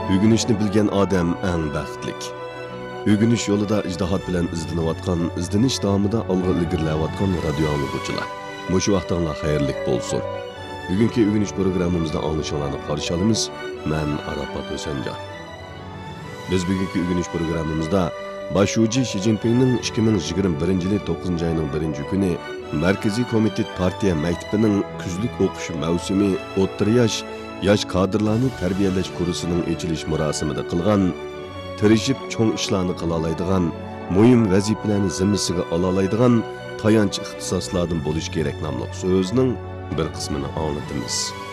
Ögünüşni bilgen adam eng baxtlik. Ögünüş yolida ijtihad bilan izlanayotgan, izdinish davomida olg'a ilgirlayotgan radio anglag'uvchilar. Mushu vaqtinglar xayrlik bo'lsin. Bugungi ögünüş programmamizda anglashinglarni qarshi olamiz. Men Arafat Hosenjon. Biz bugungi ögünüş programmamizda Başuji Xi Jinpingning 2021-yil 9 ayning 1-kuni Markaziy komitet partiya maktabining kuzlik o'qish mavsumi o'rta yosh kadrlarni tarbiyalash kursining ochilish marosimida qilgan, tirishib cho'ng ishlarni qila oladigan, muhim vazifalarni zimmasiga ola oladigan tayanch ixtisoslardan bo'lish kerak nomli so'zning bir qismini anglatamiz.